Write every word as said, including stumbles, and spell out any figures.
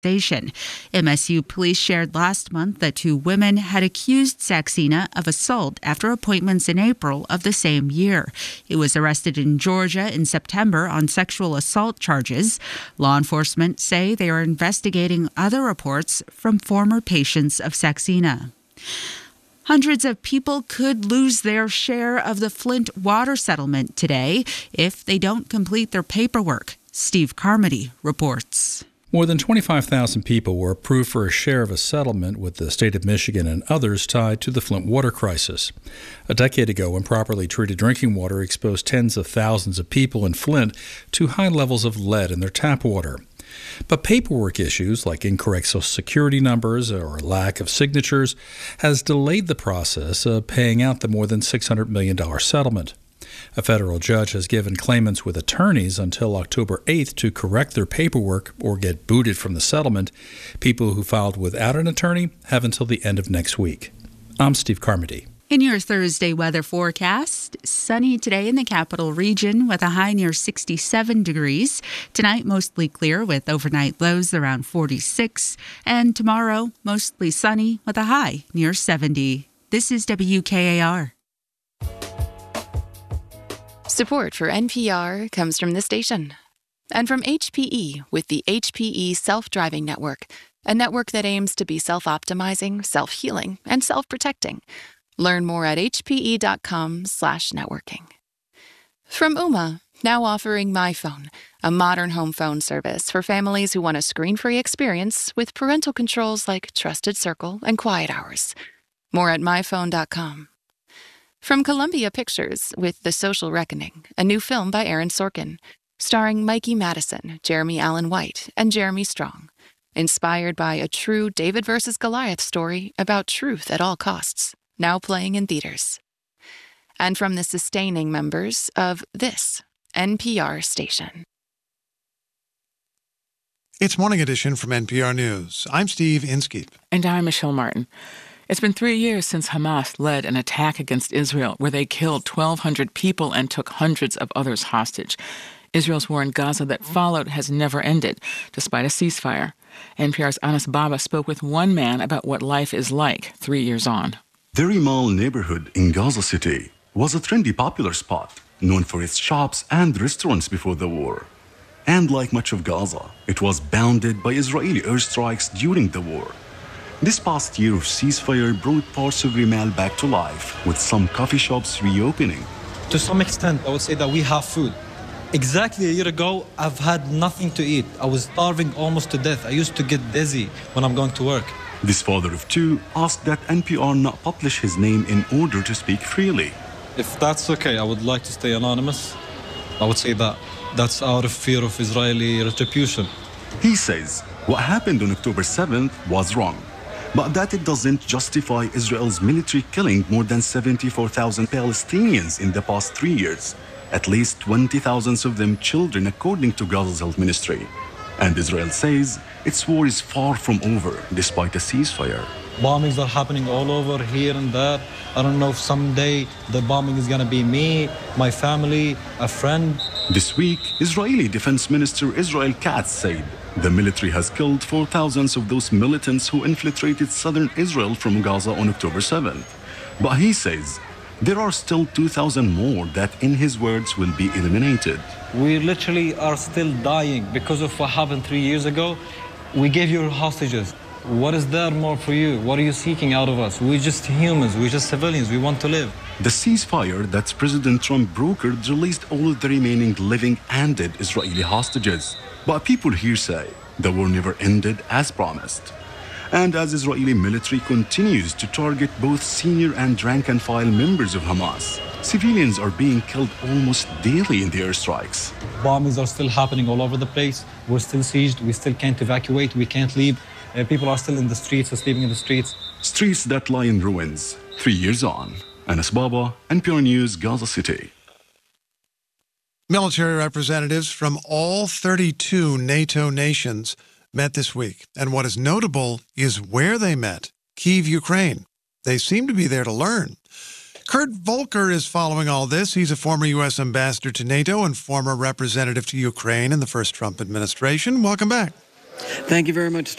station. M S U police shared last month that two women had accused Saxena of assault after appointments in April of the same year. He was arrested in Georgia in September on sexual assault charges. Law enforcement say they are investigating other reports from former patients of Saxena. Hundreds of people could lose their share of the Flint water settlement today if they don't complete their paperwork. Steve Carmody reports. More than twenty-five thousand people were approved for a share of a settlement with the state of Michigan and others tied to the Flint water crisis. A decade ago, improperly treated drinking water exposed tens of thousands of people in Flint to high levels of lead in their tap water. But paperwork issues like incorrect Social Security numbers or lack of signatures has delayed the process of paying out the more than six hundred million dollars settlement. A federal judge has given claimants with attorneys until October eighth to correct their paperwork or get booted from the settlement. People who filed without an attorney have until the end of next week. I'm Steve Carmody. In your Thursday weather forecast, sunny today in the capital region with a high near sixty-seven degrees. Tonight, mostly clear with overnight lows around forty-six. And tomorrow, mostly sunny with a high near seventy. This is W K A R. Support for N P R comes from this station and from H P E with the H P E Self-Driving Network, a network that aims to be self-optimizing, self-healing, and self-protecting. Learn more at hpe.com slash networking. From Ooma, now offering MyPhone, a modern home phone service for families who want a screen-free experience with parental controls like Trusted Circle and Quiet Hours. More at my phone dot com. From Columbia Pictures with The Social Reckoning, a new film by Aaron Sorkin, starring Mikey Madison, Jeremy Allen White, and Jeremy Strong. Inspired by a true David versus Goliath story about truth at all costs. Now playing in theaters. And from the sustaining members of this N P R station. It's Morning Edition from N P R News. I'm Steve Inskeep. And I'm Michelle Martin. It's been three years since Hamas led an attack against Israel where they killed twelve hundred people and took hundreds of others hostage. Israel's war in Gaza that followed has never ended, despite a ceasefire. N P R's Anas Baba spoke with one man about what life is like three years on. The Rimal neighborhood in Gaza City was a trendy, popular spot, known for its shops and restaurants before the war. And like much of Gaza, it was bounded by Israeli airstrikes during the war. This past year of ceasefire brought parts of Rimal back to life, with some coffee shops reopening. To some extent, I would say that we have food. Exactly a year ago, I've had nothing to eat. I was starving almost to death. I used to get dizzy when I'm going to work. This father of two asked that N P R not publish his name in order to speak freely. If that's okay, I would like to stay anonymous. I would say that that's out of fear of Israeli retribution. He says what happened on October seventh was wrong, but that it doesn't justify Israel's military killing more than seventy-four thousand Palestinians in the past three years, at least twenty thousand of them children, according to Gaza's health ministry. And Israel says its war is far from over, despite a ceasefire. Bombings are happening all over here and there. I don't know if someday the bombing is going to be me, my family, a friend. This week, Israeli Defense Minister Israel Katz said the military has killed four thousand of those militants who infiltrated southern Israel from Gaza on October seventh. But he says there are still two thousand more that, in his words, will be eliminated. We literally are still dying because of what happened three years ago. We gave you hostages. What is there more for you? What are you seeking out of us? We're just humans. We're just civilians. We want to live. The ceasefire that President Trump brokered released all of the remaining living and dead Israeli hostages. But people here say the war never ended as promised. And as Israeli military continues to target both senior and rank-and-file members of Hamas, civilians are being killed almost daily in the airstrikes. Bombings are still happening all over the place. We're still sieged. We still can't evacuate. We can't leave. Uh, people are still in the streets, sleeping in the streets. Streets that lie in ruins, three years on. Anas Baba, N P R News, Gaza City. Military representatives from all thirty-two NATO nations met this week. And what is notable is where they met, Kyiv, Ukraine. They seem to be there to learn. Kurt Volker is following all this. He's a former U S ambassador to NATO and former representative to Ukraine in the first Trump administration. Welcome back. Thank you very much,